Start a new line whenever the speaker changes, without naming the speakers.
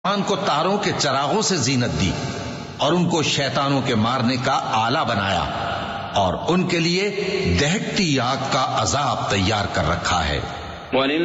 आसमान को तारों के चरागों से जीनत दी और उनको शैतानों के मारने का आला बनाया और उनके लिए दहकती आग का अजाब तैयार कर रखा है।